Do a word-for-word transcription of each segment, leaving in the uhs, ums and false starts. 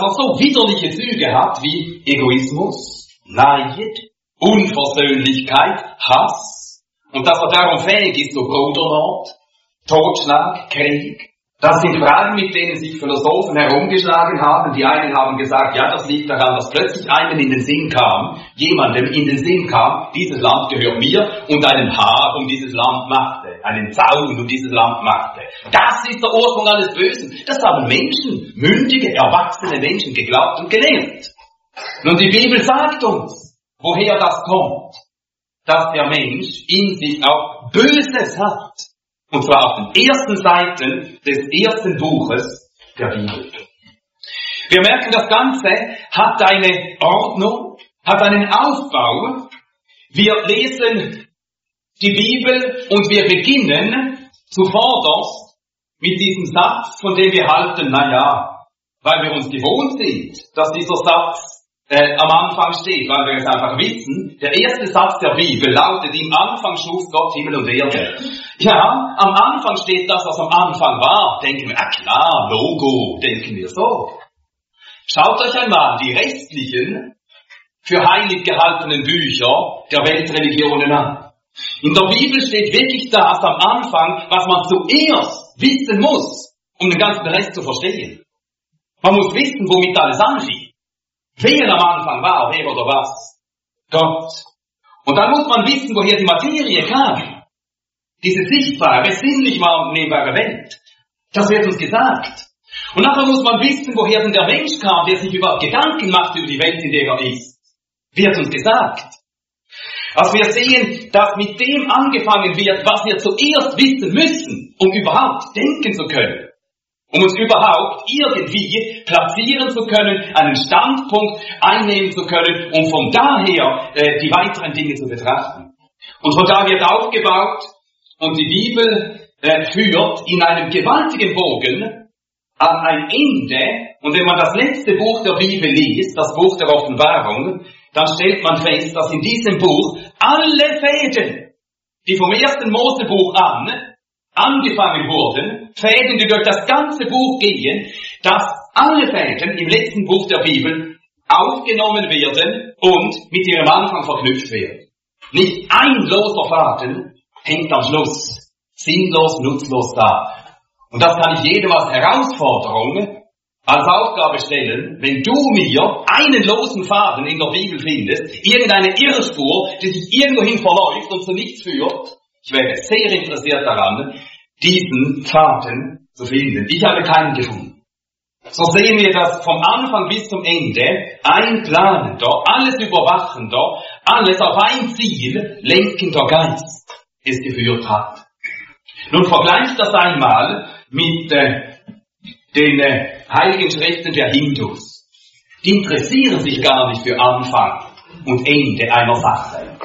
er so widerliche Züge hat wie Egoismus, Neid, Unversöhnlichkeit, Hass und dass er darum fähig ist zu Brudermord, Totschlag, Krieg. Das sind Fragen, mit denen sich Philosophen herumgeschlagen haben. Die einen haben gesagt, ja, das liegt daran, dass plötzlich einem in den Sinn kam, jemandem in den Sinn kam, dieses Land gehört mir und einen Haar um dieses Land machte, einen Zaun um dieses Land machte. Das ist der Ursprung alles Bösen. Das haben Menschen, mündige, erwachsene Menschen geglaubt und gelehrt. Nun, die Bibel sagt uns, woher das kommt, dass der Mensch in sich auch Böses hat. Und zwar auf den ersten Seiten des ersten Buches der Bibel. Wir merken, das Ganze hat eine Ordnung, hat einen Aufbau. Wir lesen die Bibel und wir beginnen zuvorderst mit diesem Satz, von dem wir halten, na ja, weil wir uns gewohnt sind, dass dieser Satz Äh, am Anfang steht, weil wir es einfach wissen. Der erste Satz der Bibel lautet, im Anfang schuf Gott Himmel und Erde. Ja, am Anfang steht das, was am Anfang war. Denken wir, ah klar, Logo, denken wir so. Schaut euch einmal die restlichen, für heilig gehaltenen Bücher der Weltreligionen an. In der Bibel steht wirklich das am Anfang, was man zuerst wissen muss, um den ganzen Rest zu verstehen. Man muss wissen, womit alles anfing. Wer am Anfang war, wer oder was? Gott. Und dann muss man wissen, woher die Materie kam. Diese sichtbare, sinnlich wahrnehmbare Welt. Das wird uns gesagt. Und nachher muss man wissen, woher denn der Mensch kam, der sich überhaupt Gedanken macht über die Welt, in der er ist. Wird uns gesagt. Also wir sehen, dass mit dem angefangen wird, was wir zuerst wissen müssen, um überhaupt denken zu können. Um uns überhaupt irgendwie platzieren zu können, einen Standpunkt einnehmen zu können, um von daher äh, die weiteren Dinge zu betrachten. Und von da wird aufgebaut und die Bibel äh, führt in einem gewaltigen Bogen an ein Ende. Und wenn man das letzte Buch der Bibel liest, das Buch der Offenbarung, dann stellt man fest, dass in diesem Buch alle Fäden, die vom ersten Mosebuch an angefangen wurden, Fäden, die durch das ganze Buch gehen, dass alle Fäden im letzten Buch der Bibel aufgenommen werden und mit ihrem Anfang verknüpft werden. Nicht ein loser Faden hängt am Schluss sinnlos, nutzlos da. Und das kann ich jedem als Herausforderung, als Aufgabe stellen, wenn du mir einen losen Faden in der Bibel findest, irgendeine Irrspur, die sich irgendwohin verläuft und zu nichts führt, ich wäre sehr interessiert daran, diesen Faden zu finden. Ich habe keinen gefunden. So sehen wir, dass vom Anfang bis zum Ende ein planender, alles überwachender, alles auf ein Ziel lenkender Geist es geführt hat. Nun vergleicht das einmal mit äh, den äh, Heiligen Schriften der Hindus. Die interessieren sich gar nicht für Anfang und Ende einer Sache.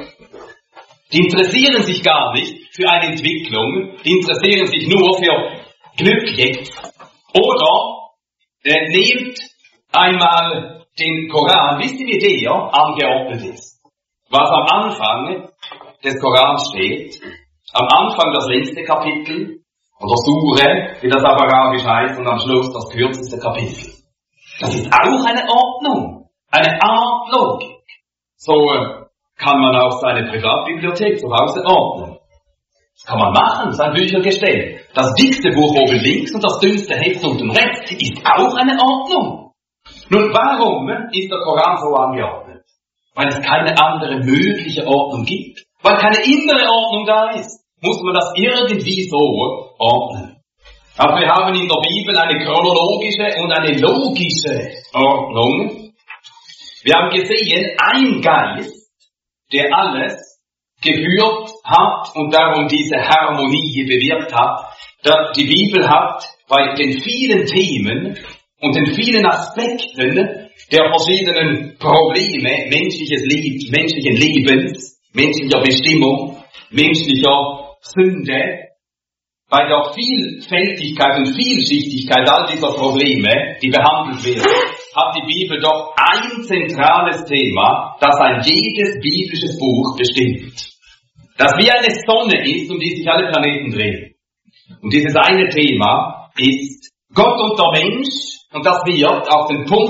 Die interessieren sich gar nicht für eine Entwicklung, die interessieren sich nur für Glück jetzt. Oder äh, nehmt einmal den Koran, wisst ihr, wie der angeordnet ist? Was am Anfang des Korans steht, am Anfang das längste Kapitel, oder Sure, wie das auf Arabisch heißt, und am Schluss das kürzeste Kapitel. Das ist auch eine Ordnung, eine Art Logik. So äh, kann man auch seine Privatbibliothek zu Hause ordnen. Das kann man machen, sein Büchergestell. Das dickste Buch oben links und das dünnste Heft unten rechts ist auch eine Ordnung. Nun, warum ist der Koran so angeordnet? Weil es keine andere mögliche Ordnung gibt. Weil keine innere Ordnung da ist, muss man das irgendwie so ordnen. Aber wir haben in der Bibel eine chronologische und eine logische Ordnung. Wir haben gesehen, ein Geist, der alles geführt hat und darum diese Harmonie bewirkt hat. Die Bibel hat bei den vielen Themen und den vielen Aspekten der verschiedenen Probleme menschliches Leben, menschlichen Lebens, menschlicher Bestimmung, menschlicher Sünde, bei der Vielfältigkeit und Vielschichtigkeit all dieser Probleme, die behandelt werden, hat die Bibel doch ein zentrales Thema, das ein jedes biblisches Buch bestimmt. Das wie eine Sonne ist, um die sich alle Planeten drehen. Und dieses eine Thema ist Gott und der Mensch, und das wird auf den Punkt